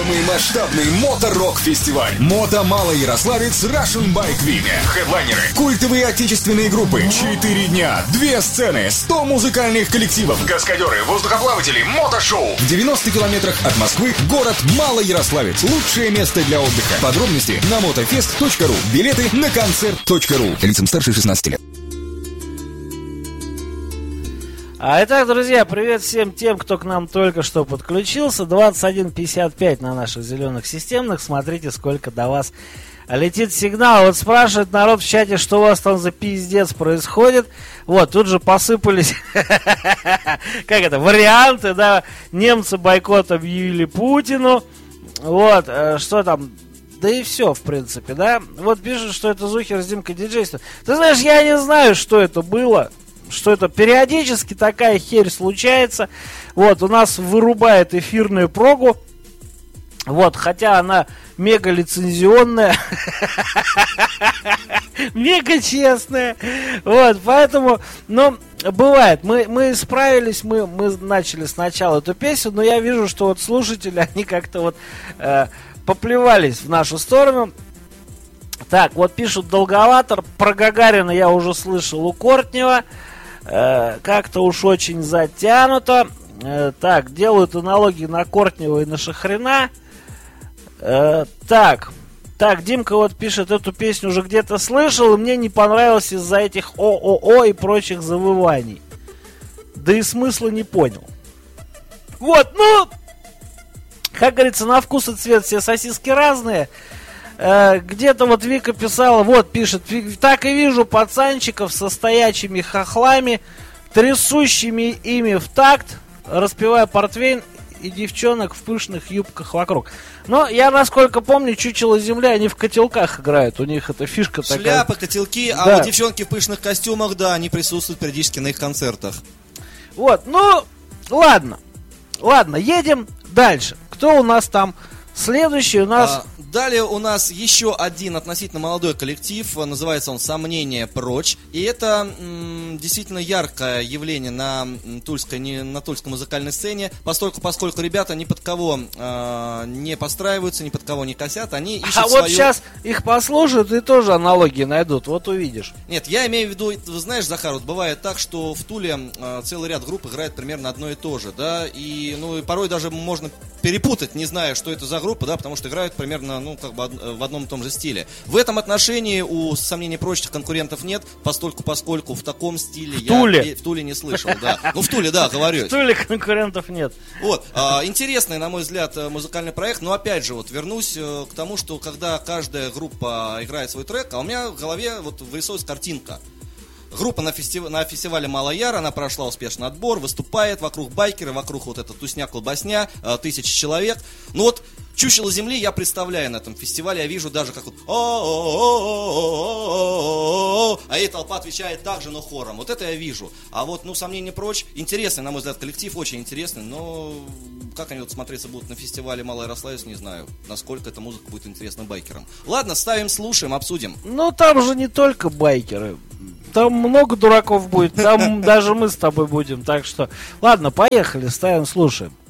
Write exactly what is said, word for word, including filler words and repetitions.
Самый масштабный моторок-фестиваль Мото Малоярославец Russian Bike Week. Хедлайнеры, культовые отечественные группы, четыре дня, две сцены, сто музыкальных коллективов, каскадеры, воздухоплаватели, мотошоу. В девяноста километрах от Москвы город Малоярославец. Лучшее место для отдыха. Подробности на мотофест точка ру. Билеты на концерт точка ру. Лицам старше шестнадцати лет. А итак, друзья, привет всем тем, кто к нам только что подключился. двадцать один пятьдесят пять на наших зеленых системных. Смотрите, сколько до вас летит сигнал. Вот спрашивает народ в чате, что у вас там за пиздец происходит. Вот, тут же посыпались, как это, варианты, да. Немцы бойкот объявили Путину. Вот, что там... Да и все, в принципе, да. Вот пишут, что это Зухер с Димкой диджейством. Ты знаешь, я не знаю, что это было. Что это периодически такая херь случается. Вот, у нас вырубает эфирную прогу. Вот, хотя она мега лицензионная. Мега честная. Вот, поэтому, ну, бывает. Мы, мы справились, мы, мы начали сначала эту песню, но я вижу, что вот слушатели, они как-то вот э, поплевались в нашу сторону. Так, вот пишут долговато. Про Гагарина я уже слышал у Кортнева. Э, как-то уж очень затянуто. Э, так, делают аналогии на Кортнева и на Шахрина. Э, так, так, Димка вот пишет, эту песню уже где-то слышал, и мне не понравилось из-за этих о-о-о и прочих завываний. Да и смысла не понял. Вот, ну, как говорится, на вкус и цвет все сосиски разные. Где-то вот Вика писала, вот пишет, так и вижу пацанчиков со стоячими хохлами, трясущими ими в такт, распевая портвейн и девчонок в пышных юбках вокруг. Но я, насколько помню, чучело земли, они в котелках играют, у них эта фишка Шляпы, такая. Шляпы, котелки, а да. вот девчонки в пышных костюмах, да, они присутствуют периодически на их концертах. Вот, ну, ладно, ладно, едем дальше. Кто у нас там? Следующий у нас... А, далее у нас еще один относительно молодой коллектив, называется он «Сомнение прочь». И это м, действительно яркое явление на тульской, не, на тульской музыкальной сцене, поскольку, поскольку ребята ни под кого э, не подстраиваются, ни под кого не косят, они ищут А свою... вот сейчас их послушают и тоже аналогии найдут, вот увидишь. Нет, я имею в виду, ты знаешь, Захар, вот бывает так, что в Туле э, целый ряд групп играет примерно одно и то же, да, и, ну, и порой даже можно перепутать, не зная, что это за группа, да, потому что играют примерно, ну, как бы в одном и том же стиле. В этом отношении у «Сомнений прочих» конкурентов нет, постольку, поскольку в таком стиле в я Туле. в Туле не слышал, да. Ну, в Туле, да, говорю. В Туле конкурентов нет. Вот, а, интересный, на мой взгляд, музыкальный проект, но опять же, вот вернусь к тому, что когда каждая группа играет свой трек, а у меня в голове вот вырисовывается картинка. Группа на, фестив... на фестивале Малояр, она прошла успешный отбор, выступает вокруг байкеры, вокруг вот эта тусня-колбасня, тысячи человек. Ну вот, чучело земли я представляю на этом фестивале, я вижу даже как вот а ей толпа отвечает так же, но хором. Вот это я вижу. А вот, ну, «Сомнение прочь», интересный, на мой взгляд, коллектив, очень интересный, но как они вот смотреться будут на фестивале Малоярославец, не знаю, насколько эта музыка будет интересна байкерам. Ладно, ставим, слушаем, обсудим. Ну, там же не только байкеры. Там много дураков будет, там даже мы с тобой будем, так что... Ладно, поехали, ставим, слушаем.